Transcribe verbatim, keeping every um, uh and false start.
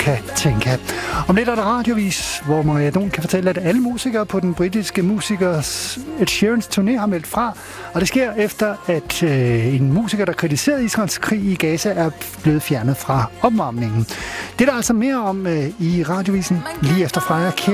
kan tænke. Om lidt er der radiovis, hvor Maria Don kan fortælle, at alle musikere på den britiske musikers Ed Sheerans turné har meldt fra. Og det sker efter, at øh, en musiker, der kritiserede Israels krig i Gaza, er blevet fjernet fra opvarmningen. Det er der altså mere om øh, i radiovisen lige efter Freja.